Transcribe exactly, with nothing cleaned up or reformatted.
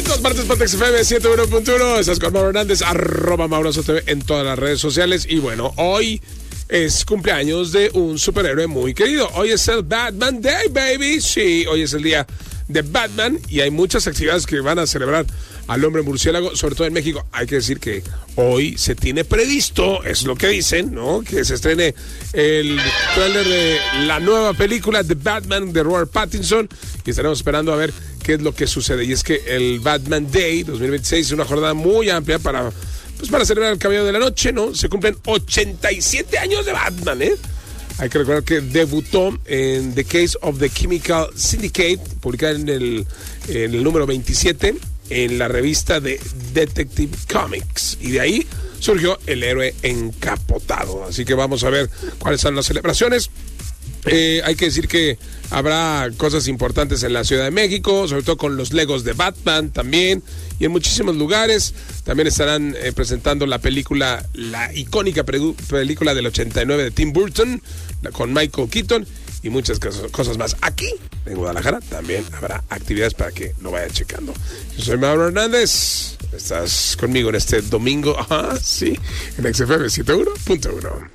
todas partes, Pontex F M ciento uno punto uno. Estás con Mauro Hernández, arroba Maurazo T V en todas las redes sociales. Y bueno, hoy es cumpleaños de un superhéroe muy querido. Hoy es el Batman Day, baby. Sí, hoy es el día de Batman y hay muchas actividades que van a celebrar al hombre murciélago, sobre todo en México. Hay que decir que hoy se tiene previsto, es lo que dicen, ¿no?, que se estrene el tráiler de la nueva película de Batman de Robert Pattinson y estaremos esperando a ver qué es lo que sucede. Y es que el Batman Day dos mil veintiséis es una jornada muy amplia para, pues, para celebrar el Caballero de la Noche, ¿no? Se cumplen ochenta y siete años de Batman, ¿eh? Hay que recordar que debutó en The Case of the Chemical Syndicate, publicada en el, en el número veintisiete, en la revista de Detective Comics. Y de ahí surgió el héroe encapotado. Así que vamos a ver cuáles son las celebraciones. Eh, hay que decir que habrá cosas importantes en la Ciudad de México, sobre todo con los Legos de Batman también, y en muchísimos lugares. También estarán eh, presentando la película, la icónica pre- película del ochenta y nueve de Tim Burton, la, con Michael Keaton, y muchas cosas, cosas más. Aquí, en Guadalajara, también habrá actividades para que lo vayan checando. Yo soy Mauro Hernández, estás conmigo en este domingo, ah, sí, en X F M ciento uno punto uno.